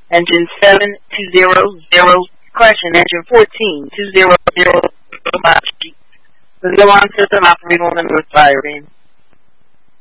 Engine 7200, correction, engine 14, 200, the alarm system operating on the North Fire Lane.